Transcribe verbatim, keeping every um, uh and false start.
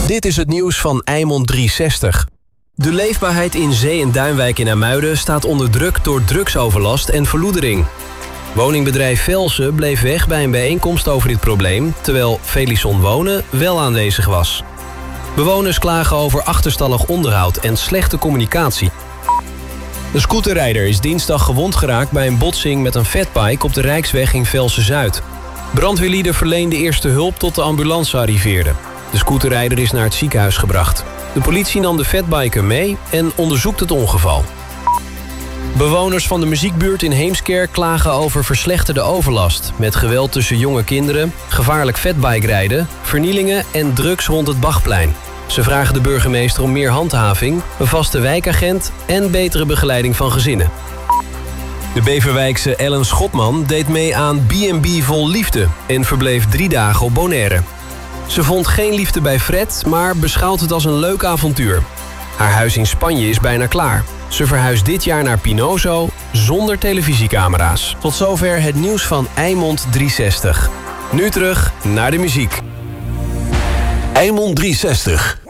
Dit is het nieuws van Eimond driehonderdzestig. De leefbaarheid in Zee- en Duinwijk in IJmuiden staat onder druk door drugsoverlast en verloedering. Woningbedrijf Velsen bleef weg bij een bijeenkomst over dit probleem, terwijl Velison Wonen wel aanwezig was. Bewoners klagen over achterstallig onderhoud en slechte communicatie. De scooterrijder is dinsdag gewond geraakt bij een botsing met een fatbike op de Rijksweg in Velsen-Zuid. Brandweerlieden verleenden eerste hulp tot de ambulance arriveerde. De scooterrijder is naar het ziekenhuis gebracht. De politie nam de fatbiker mee en onderzoekt het ongeval. Bewoners van de muziekbuurt in Heemskerk klagen over verslechterde overlast, met geweld tussen jonge kinderen, gevaarlijk fatbikerijden, vernielingen en drugs rond het Bachplein. Ze vragen de burgemeester om meer handhaving, een vaste wijkagent en betere begeleiding van gezinnen. De Beverwijkse Ellen Schotman deed mee aan B en B Vol Liefde en verbleef drie dagen op Bonaire. Ze vond geen liefde bij Fred, maar beschouwt het als een leuk avontuur. Haar huis in Spanje is bijna klaar. Ze verhuist dit jaar naar Pinozo zonder televisiecamera's. Tot zover het nieuws van Eimond driehonderdzestig. Nu terug naar de muziek. Eimond driehonderdzestig.